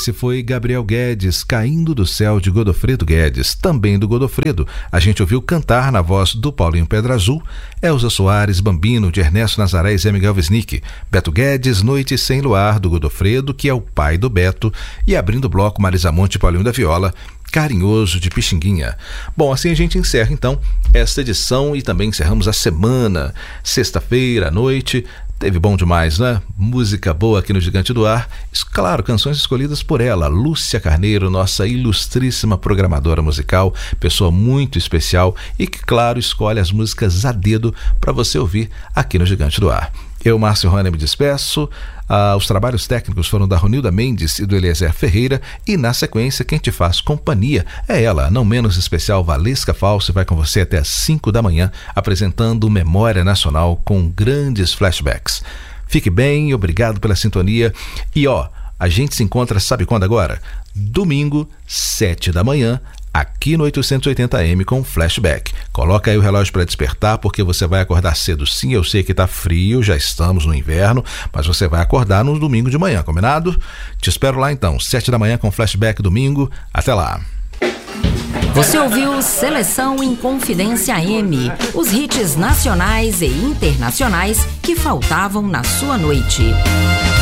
Esse foi Gabriel Guedes, Caindo do Céu, de Godofredo Guedes. Também do Godofredo, a gente ouviu Cantar, na voz do Paulinho Pedra Azul, Elza Soares, Bambino, de Ernesto Nazaré e Zé Miguel Wisnik. Beto Guedes, Noite Sem Luar, do Godofredo, que é o pai do Beto. E abrindo o bloco, Marisa Monte e Paulinho da Viola, Carinhoso, de Pixinguinha. Bom, assim a gente encerra então esta edição e também encerramos a semana. Sexta-feira à noite, teve bom demais, né? Música boa aqui no Gigante do Ar. Claro, canções escolhidas por ela, Lúcia Carneiro, nossa ilustríssima programadora musical, pessoa muito especial e que, claro, escolhe as músicas a dedo para você ouvir aqui no Gigante do Ar. Eu, Márcio Rana, me despeço. Os trabalhos técnicos foram da Ronilda Mendes e do Eliezer Ferreira, e na sequência quem te faz companhia é ela, não menos especial, Valesca Falso, vai com você até às 5 da manhã, apresentando Memória Nacional com grandes flashbacks. Fique bem, obrigado pela sintonia e a gente se encontra, sabe quando agora? Domingo, 7 da manhã, aqui no 880M com Flashback. Coloca aí o relógio para despertar, porque você vai acordar cedo. Sim, eu sei que tá frio, já estamos no inverno, mas você vai acordar no domingo de manhã, combinado? Te espero lá então, 7 da manhã com Flashback domingo. Até lá. Você ouviu Seleção em Confidência AM, os hits nacionais e internacionais que faltavam na sua noite.